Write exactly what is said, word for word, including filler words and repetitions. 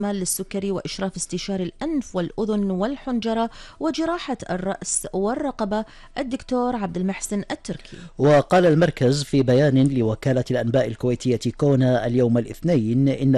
للسكري وإشراف استشاري الأنف والأذن والحنجرة وجراحة الرأس والرقبة الدكتور عبد المحسن التركي. وقال المركز في بيان لوكالة الأنباء الكويتية كونا اليوم الاثنين إن